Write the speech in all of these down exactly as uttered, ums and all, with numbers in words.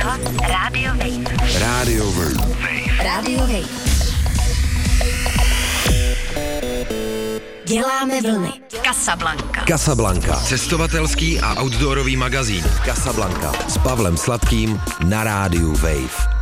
Rádio Wave. Rádio Wave. Rádio Wave. Děláme vlny. Casablanca. Casablanca. Cestovatelský a outdoorový magazín. Casablanca. S Pavlem Sladkým na Rádiu Wave.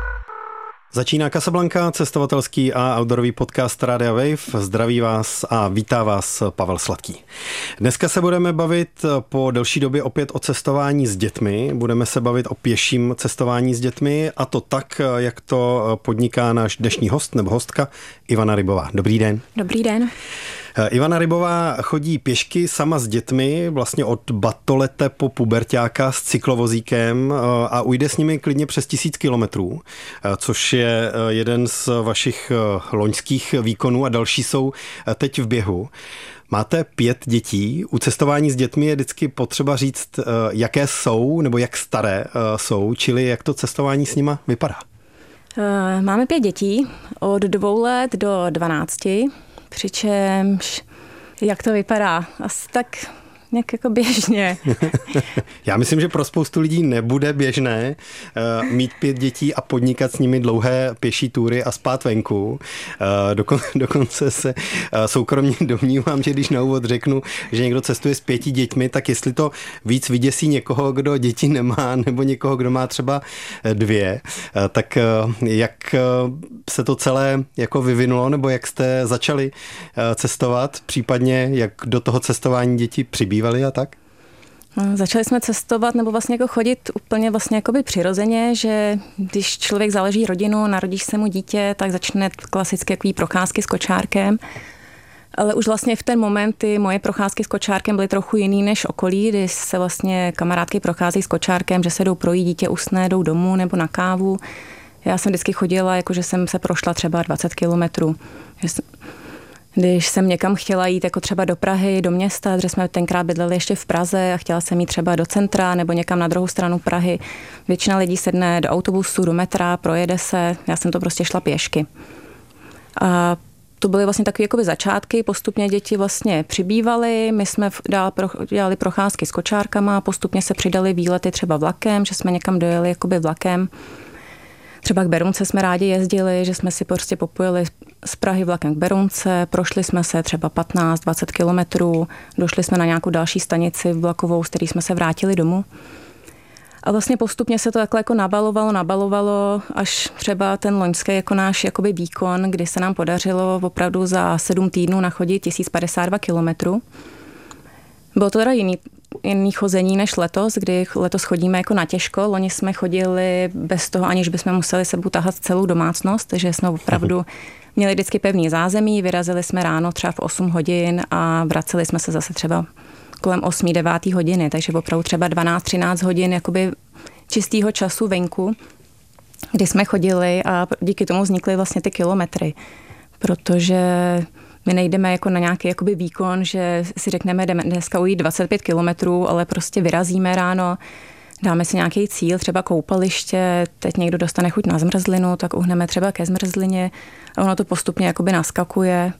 Začíná Casablanca, cestovatelský a outdoorový podcast Rádia Wave. Zdraví vás a vítá vás Pavel Sladký. Dneska se budeme bavit po delší době opět o cestování s dětmi. Budeme se bavit o pěším cestování s dětmi, a to tak, jak to podniká náš dnešní host nebo hostka Ivana Rybová. Dobrý den. Dobrý den. Ivana Rybová chodí pěšky sama s dětmi, vlastně od batolete po puberťáka s cyklovozíkem a ujde s nimi klidně přes tisíc kilometrů, což je jeden z vašich loňských výkonů a další jsou teď v běhu. Máte pět dětí. U cestování s dětmi je vždycky potřeba říct, jaké jsou nebo jak staré jsou, čili jak to cestování s nima vypadá. Máme pět dětí od dvou let do dvanácti. Přičemž, jak to vypadá? Asi tak nějak jako běžně. Já myslím, že pro spoustu lidí nebude běžné uh, mít pět dětí a podnikat s nimi dlouhé pěší túry a spát venku. Uh, dokon, dokonce se uh, soukromně domnívám, že když na úvod řeknu, že někdo cestuje s pěti dětmi, tak jestli to víc vyděsí někoho, kdo děti nemá, nebo někoho, kdo má třeba dvě, uh, tak uh, jak uh, se to celé jako vyvinulo, nebo jak jste začali uh, cestovat, případně jak do toho cestování děti přibývaly a tak? Začali jsme cestovat nebo vlastně jako chodit úplně vlastně jakoby přirozeně, že když člověk založí rodinu, narodíš se mu dítě, tak začne klasicky jaký procházky s kočárkem. Ale už vlastně v ten moment ty moje procházky s kočárkem byly trochu jiný než okolí, kdy se vlastně kamarádky prochází s kočárkem, že se jdou projít, dítě usne, jdou domů nebo na kávu. Já jsem vždycky chodila, jakože jsem se prošla třeba dvacet kilometrů. Když jsem někam chtěla jít, jako třeba do Prahy, do města, protože jsme tenkrát bydleli ještě v Praze a chtěla jsem jít třeba do centra nebo někam na druhou stranu Prahy. Většina lidí sedne do autobusu, do metra, projede se, já jsem to prostě šla pěšky. A to byly vlastně takové jakoby začátky, postupně děti vlastně přibývaly, my jsme dál dělali procházky s kočárkama, postupně se přidali výlety třeba vlakem, že jsme někam dojeli jakoby vlakem. Třeba k Berounce jsme rádi jezdili, že jsme si prostě popojili z Prahy vlakem k Berounce, prošli jsme se třeba patnáct dvacet kilometrů, došli jsme na nějakou další stanici vlakovou, z které jsme se vrátili domů. A vlastně postupně se to takhle jako nabalovalo, nabalovalo, až třeba ten loňský jako náš jakoby výkon, kdy se nám podařilo opravdu za sedm týdnů nachodit tisíc padesát dva kilometrů. Bylo to teda jiný, jiný chození než letos, kdy letos chodíme jako na těžko. Loni jsme chodili bez toho, aniž bychom museli sebou tahat celou domácnost, takže jsme opravdu měli vždycky pevný zázemí, vyrazili jsme ráno třeba v osm hodin a vraceli jsme se zase třeba kolem osm devět hodiny, takže opravdu třeba dvanáct třináct hodin jakoby čistého času venku, kdy jsme chodili a díky tomu vznikly vlastně ty kilometry, protože my nejdeme jako na nějaký jakoby výkon, že si řekneme, jdeme dneska ujít dvacet pět kilometrů, ale prostě vyrazíme ráno, dáme si nějaký cíl, třeba koupaliště, teď někdo dostane chuť na zmrzlinu, tak uhneme třeba ke zmrzlině a ono to postupně jakoby naskakuje.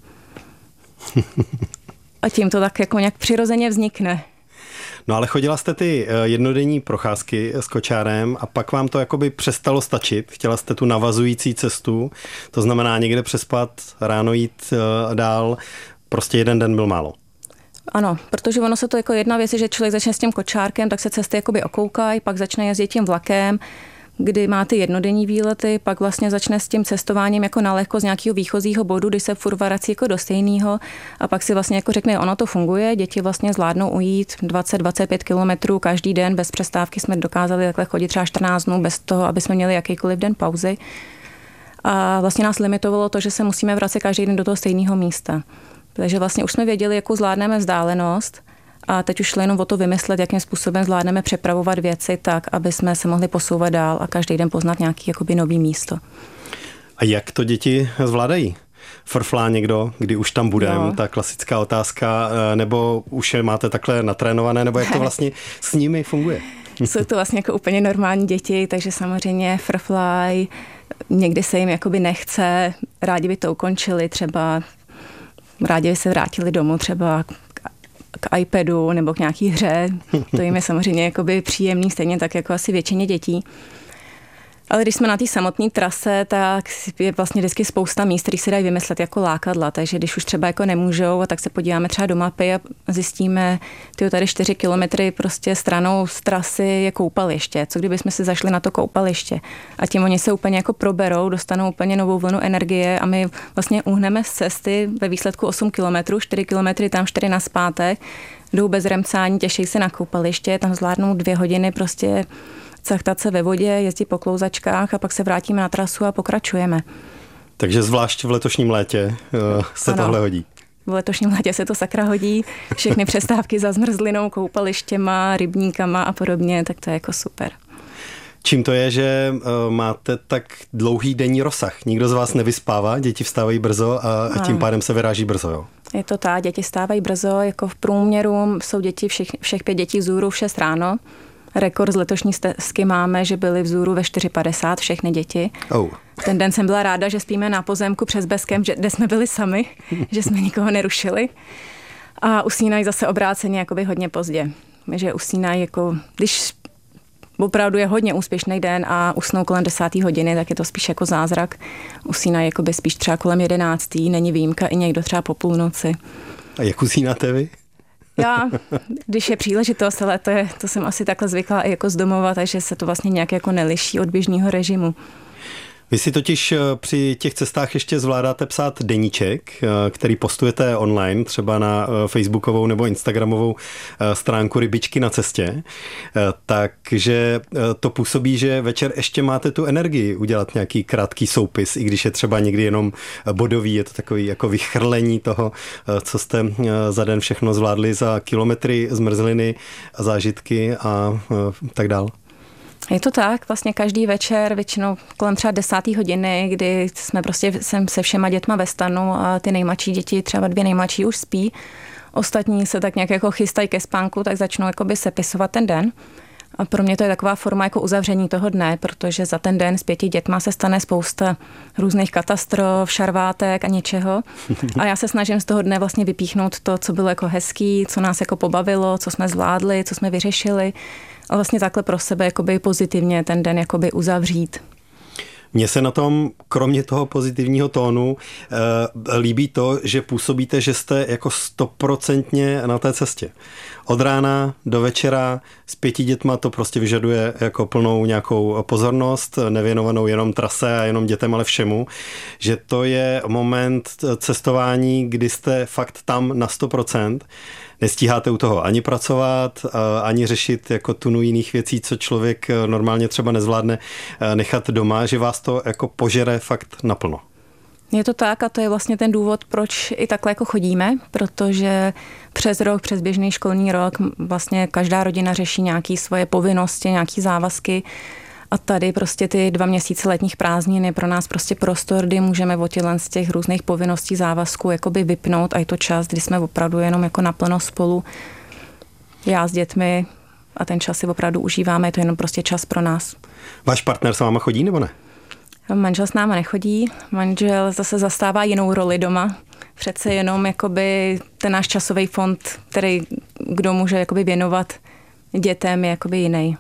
A tím to tak jako nějak přirozeně vznikne. No ale chodila jste ty jednodenní procházky s kočárem a pak vám to jakoby přestalo stačit. Chtěla jste tu navazující cestu, to znamená někde přespat, ráno jít dál, prostě jeden den byl málo. Ano, protože ono se to jako jedna věc, že člověk začne s tím kočárkem, tak se cesty jakoby okoukají, pak začne jezdit tím vlakem, kdy má ty jednodenní výlety, pak vlastně začne s tím cestováním jako nalehko z nějakého výchozího bodu, kdy se furt vrací jako do stejného a pak si vlastně jako řekne, ono to funguje, děti vlastně zvládnou ujít dvacet dvacet pět kilometrů každý den, bez přestávky jsme dokázali takhle chodit třeba čtrnáct dnů bez toho, aby jsme měli jakýkoliv den pauzy. A vlastně nás limitovalo to, že se musíme vracet každý den do toho stejného místa. Takže vlastně už jsme věděli, jakou zvládneme vzdálenost. A teď už šlo jenom o to vymyslet, jakým způsobem zvládneme přepravovat věci tak, aby jsme se mohli posouvat dál a každý den poznat nějaký jakoby nový místo. A jak to děti zvládají? Frflá někdo, kdy už tam budeme, no. Ta klasická otázka, nebo už je máte takhle natrénované, nebo jak to vlastně s nimi funguje? Jsou to vlastně jako úplně normální děti, takže samozřejmě frflají, někdy se jim jakoby nechce, rádi by to ukončili, třeba rádi by se vrátili domů třeba k iPadu nebo k nějaký hře. To jim je samozřejmě jakoby příjemný, stejně tak jako asi většině dětí. Ale když jsme na té samotné trase, tak je vlastně vždycky spousta míst, které se dají vymyslet jako lákadla, takže když už třeba jako nemůžou, tak se podíváme třeba do mapy a zjistíme, tyjo, tady čtyři kilometry prostě stranou z trasy je koupaliště. Co kdyby jsme si zašli na to koupaliště? A tím oni se úplně jako proberou, dostanou úplně novou vlnu energie a my vlastně uhneme z cesty ve výsledku osm kilometrů, čtyři kilometry tam, čtyři nazpátek, jdou bez remcání, těší se na koupaliště, tam zvládnou dvě hodiny prostě cachtat se ve vodě, jezdit po klouzačkách a pak se vrátíme na trasu a pokračujeme. Takže zvlášť v letošním létě uh, se ano, tohle hodí. V letošním létě se to sakra hodí. Všechny přestávky za zmrzlinou, koupalištěma, rybníkama a podobně, tak to je jako super. Čím to je, že uh, máte tak dlouhý denní rozsah? Nikdo z vás nevyspává, děti vstávají brzo a, a tím pádem se vyráží brzo, jo? Je to tak, děti stávají brzo, jako v průměru jsou děti, všech, všech pět dětí vzůru v šest ráno. Rekord z letošní stezky máme, že byly vzůru ve čtyři padesát všechny děti. Oh. Ten den jsem byla ráda, že spíme na pozemku přes Beskem, že, kde jsme byli sami, že jsme nikoho nerušili. A usínají zase obráceně jakoby hodně pozdě. Že usínají jako, když opravdu je hodně úspěšný den a usnou kolem desáté hodiny, tak je to spíš jako zázrak. Usínají jakoby spíš třeba kolem jedenácté, není výjimka i někdo třeba po půlnoci. A jak usínáte vy? Já, když je příležitost, ale to, je, to jsem asi takhle zvyklá i jako z domova, takže se to vlastně nějak jako neliší od běžného režimu. Vy si totiž při těch cestách ještě zvládáte psát deníček, který postujete online, třeba na facebookovou nebo instagramovou stránku Rybičky na cestě. Takže to působí, že večer ještě máte tu energii udělat nějaký krátký soupis, i když je třeba někdy jenom bodový, je to takový jako vychrlení toho, co jste za den všechno zvládli za kilometry zmrzliny a zážitky a tak dál. Je to tak, vlastně každý večer, většinou kolem třeba desáté hodiny, kdy jsme prostě jsem se všema dětma ve stanu a ty nejmladší děti, třeba dvě nejmladší už spí, ostatní se tak nějak jako chystají ke spánku, tak začnou jakoby sepisovat ten den. A pro mě to je taková forma jako uzavření toho dne, protože za ten den s pěti dětma se stane spousta různých katastrof, šarvátek a něčeho. A já se snažím z toho dne vlastně vypíchnout to, co bylo jako hezký, co nás jako pobavilo, co jsme zvládli, co jsme vyřešili. A vlastně takhle pro sebe jakoby pozitivně ten den jakoby uzavřít. Mně se na tom, kromě toho pozitivního tónu, líbí to, že působíte, že jste jako stoprocentně na té cestě. Od rána do večera s pěti dětma to prostě vyžaduje jako plnou nějakou pozornost, nevěnovanou jenom trase a jenom dětem, ale všemu. Že to je moment cestování, kdy jste fakt tam na sto procent. Nestíháte u toho ani pracovat, ani řešit jako tunu jiných věcí, co člověk normálně třeba nezvládne nechat doma, že vás to jako požere fakt naplno. Je to tak a to je vlastně ten důvod, proč i takhle jako chodíme, protože přes rok, přes běžný školní rok vlastně každá rodina řeší nějaké svoje povinnosti, nějaké závazky a tady prostě ty dva měsíce letních prázdnin je pro nás prostě prostor, kdy můžeme od z těch různých povinností, závazků jakoby vypnout a je to čas, kdy jsme opravdu jenom jako naplno spolu, já s dětmi a ten čas si opravdu užíváme, je to jenom prostě čas pro nás. Váš partner s váma chodí nebo ne? Manžel s náma nechodí, manžel zase zastává jinou roli doma. Přece jenom jakoby ten náš časový fond, který kdo může jakoby věnovat dětem, je jakoby jiný.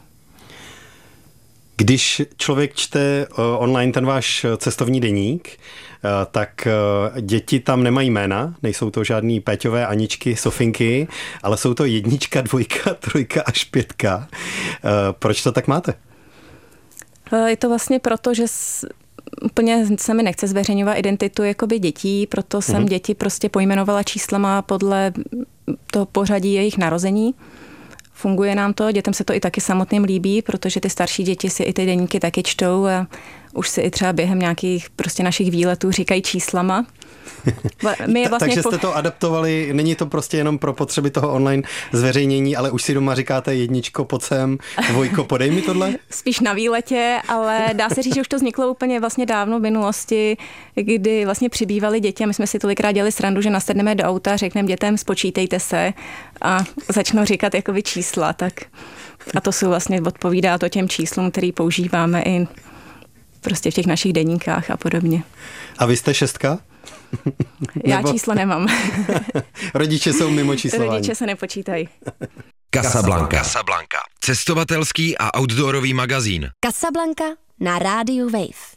Když člověk čte online ten váš cestovní deník, tak děti tam nemají jména, nejsou to žádný Péťové, Aničky, Sofinky, ale jsou to jednička, dvojka, trojka až pětka. Proč to tak máte? Je to vlastně proto, že úplně se mi nechce zveřejňovat identitu jakoby dětí, proto jsem mm-hmm. děti prostě pojmenovala číslama podle toho pořadí jejich narození. Funguje nám to, dětem se to i taky samotným líbí, protože ty starší děti si i ty deníky taky čtou a už si i třeba během nějakých prostě našich výletů říkají číslama. My je vlastně Takže jste to adaptovali, není to prostě jenom pro potřeby toho online zveřejnění, ale už si doma říkáte jedničko, pojď sem, dvojko, podej mi tohle? Spíš na výletě, ale dá se říct, že už to vzniklo úplně vlastně dávno v minulosti, kdy vlastně přibývali děti a my jsme si tolikrát dělali srandu, že nasedneme do auta, řekneme dětem, spočítejte se a začnou říkat jakoby čísla, tak a to jsou vlastně odpovídá to těm číslům, který používáme i prostě v těch našich deníkách a podobně. A vy jste šestka? Já Nebo... číslo nemám. Rodiče jsou mimo číslování. Rodiče se nepočítají. Casablanca. Casablanca. Cestovatelský a outdoorový magazín. Casablanca na rádiu Wave.